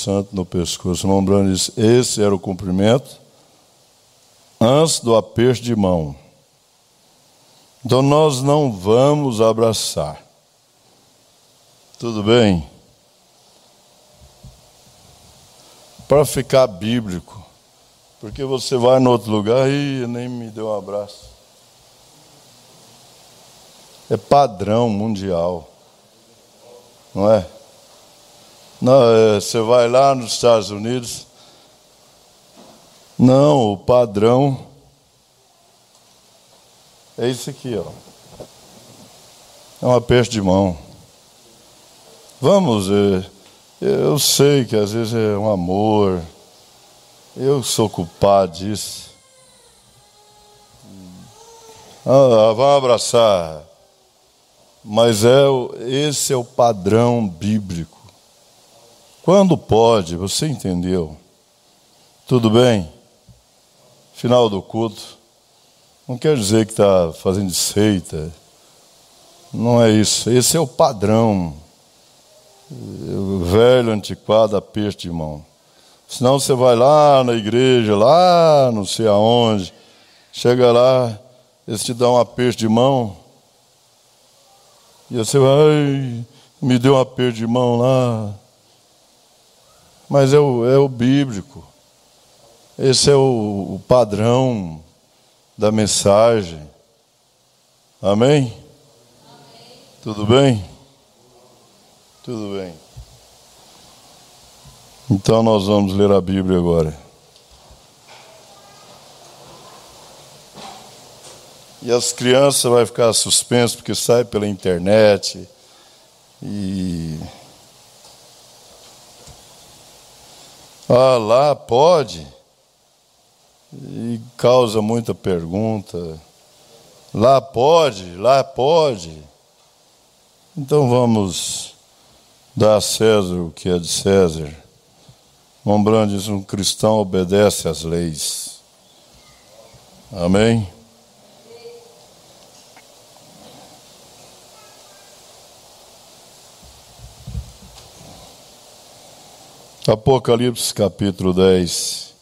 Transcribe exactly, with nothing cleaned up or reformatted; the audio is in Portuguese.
Santo no pescoço. O irmão Branham disse, esse era o cumprimento antes do aperto de mão. Então nós não vamos abraçar. Tudo bem? Para ficar bíblico. Porque você vai em outro lugar e nem me deu um abraço. É padrão mundial. Não é? Não, é, você vai lá nos Estados Unidos. Não, o padrão é isso aqui, ó. É um aperto de mão. Vamos, é, eu sei que às vezes é um amor. Eu sou culpado disso. Ah, vamos abraçar. Mas é, esse é o padrão bíblico. Quando pode, você entendeu? Tudo bem? Final do culto. Não quer dizer que está fazendo seita. Não é isso. Esse é o padrão. O velho, antiquado, aperto de mão. Senão você vai lá na igreja, lá não sei aonde. Chega lá, eles te dão um aperto de mão. E você vai, ai, me deu um aperto de mão lá. Mas é o, é o bíblico. Esse é o, o padrão da mensagem. Amém? Amém? Tudo bem? Tudo bem. Então nós vamos ler a Bíblia agora. E as crianças vão ficar suspensas porque sai pela internet. E... Ah, lá pode? E causa muita pergunta. Lá pode? Lá pode? Então vamos dar a César o que é de César. Lembrando diz, um cristão obedece às leis. Amém? Apocalipse capítulo dez.